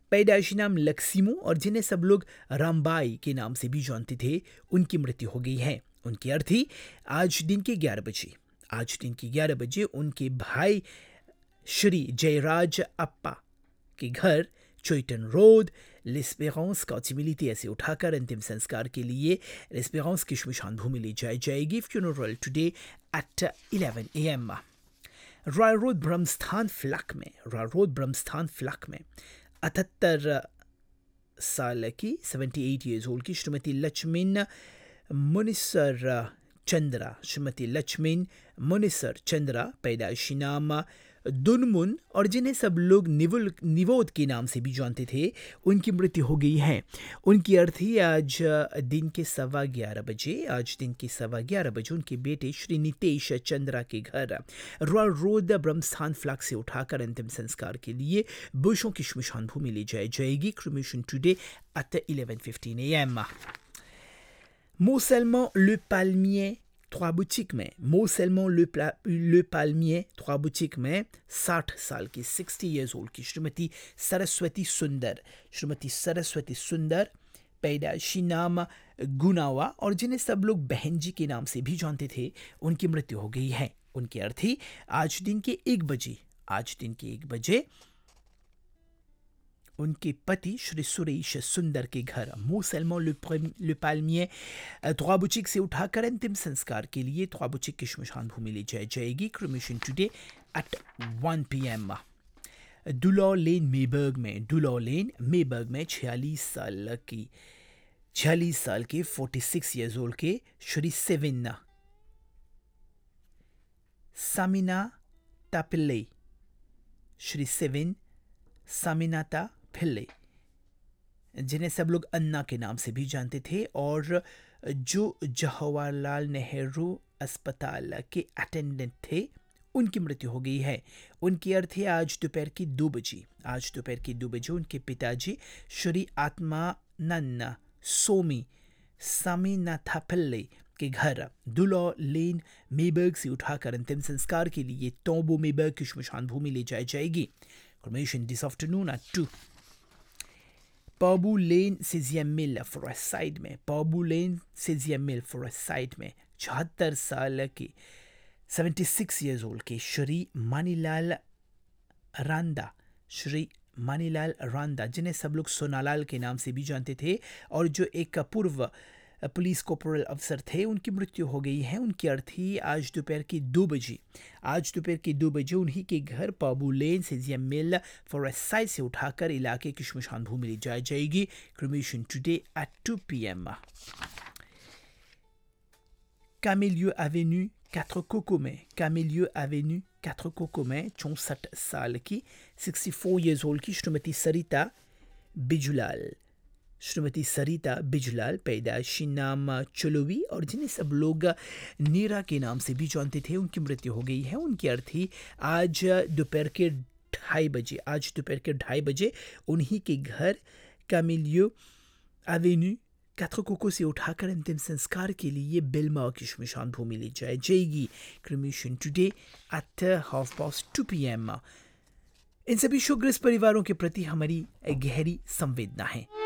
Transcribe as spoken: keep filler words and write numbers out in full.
पैदाइशी नाम लक्सीमो और जिन्हें सब लोग रामबाई के नाम से भी जानते थे, उनकी मृत्यु हो गई है। उनकी अर्थी आज दिन के ग्यारह बजे आज दिन के ग्यारह बजे उनके भाई श्री जयराज अप्पा के घर चोइटन रोड लेस्पेरेंस कॉचिमिलिटी से उठाकर अंतिम संस्कार के लिए लेस्पेरेंस की श्मशान भूमि ले जाई जाएगी। Funeral today at eleven A M. Royal road ब्रह्मस्थान फ्लैक में रॉयल रोड ब्रह्मस्थान फ्लैक में अठहत्तर साल की सेवेंटी एट ईयर्स ओल्ड की श्रीमती लक्ष्मीन मुनिसर चंद्रा श्रीमती लक्ष्मीन मुनिसर चंद्रा पैदाइशी नाम दुनमुन और जिन्हें सब लोग निवुल निवोद के नाम से भी जानते थे, उनकी मृत्यु हो गई है। उनकी अर्थी आज दिन के सवा ग्यारह बजे आज दिन के सवा ग्यारह बजे उनके बेटे श्री नितेश चंद्रा के घर रॉयल रोड ब्रह्मस्थान फ्लैग से उठाकर अंतिम संस्कार के लिए बुशों की श्मशान भूमि ले जाई जाएगी। Cremation today at eleven fifteen A M. Montselment le Palmier, trois boutiques में Montselment le, le Palmier, trois boutiques में साठ साल की सिक्सटी ईयर्स ओल्ड की श्रीमती सरस्वती सुंदर श्रीमती सरस्वती सुंदर पैदाइशी नाम गुनावा और जिन्हें सब लोग बहन जी के नाम से भी जानते थे, उनकी मृत्यु हो गई है। उनकी अर्थी आज दिन के एक बजे आज दिन के एक बजे उनके पति श्री सुरेश सुंदर के घर मोसेलमो ले पाल्मिer trois boutiques से उठाकर अंतिम संस्कार के लिए trois boutiques की श्मशान भूमि ले जाई जाएगी। Cremation today at one P M. डुलॉ लेन मेबर्ग में डुलॉ लेन मेबर्ग में छियालीस साल की छियालीस साल के फोर्टी सिक्स ईयर्स ओल्ड के श्री सेविना सामिना तापिल्ले श्री सेविन सामिनाता फिल्ले जिन्हें सब लोग अन्ना के नाम से भी जानते थे और जो जवाहरलाल नेहरू अस्पताल के अटेंडेंट थे, उनकी मृत्यु हो गई है। उनकी अर्थी आज दोपहर की दो बजे आज दोपहर की दो बजे उनके पिताजी श्री आत्मानंद सोमी सामिनाथापिल्ले के घर दुलॉ लेन मेबर्ग से उठाकर अंतिम संस्कार के लिए टोम्बो मेबर्ग की श्मशान भूमि ले जाई जाएगी। Cremation this afternoon at two. Pabu lane caesium mill forest side में पाबू लेन सिजियम मिल फॉरेस्ट साइड में चौहत्तर साल के सेवेंटी सिक्स ईयर्स ओल्ड के श्री मानीलाल रांदा श्री मानीलाल रांदा जिन्हें सब लोग सोनालाल के नाम से भी जानते थे और जो एक पूर्व पुलिस कॉर्पोरल अफसर थे, उनकी मृत्यु हो गई है। उनकी अर्थी आज दोपहर की दो बजे आज दोपहर की दो बजे उन्हीं के घर पाबू लेन सिजियम मिल फॉरेस्ट साइड से उठाकर इलाके की श्मशान भूमि ले जाई जाएगी। Cremation today at to P M. Camelieu Avenue quatre Coco में Camelieu Avenue quatre Coco में चौंसठ साल की सिक्सटी फोर ईयर्स ओल्ड की श्रीमती सरिता बिजुलाल श्रीमती सरिता बिजलाल पैदाइशी नाम चलोवी और जिन्हें सब लोग नीरा के नाम से भी जानते थे, उनकी मृत्यु हो गई है। उनकी अर्थी आज दोपहर के ढाई बजे आज दोपहर के ढाई बजे उन्हीं के घर कैमिलियो एवेन्यू quatre कोको से उठाकर अंतिम संस्कार के लिए बिल्मा की श्मशान भूमि ले जाई जाएगी। Cremation today at half past to P M. इन सभी शोकग्रस्त परिवारों के प्रति हमारी गहरी संवेदना है।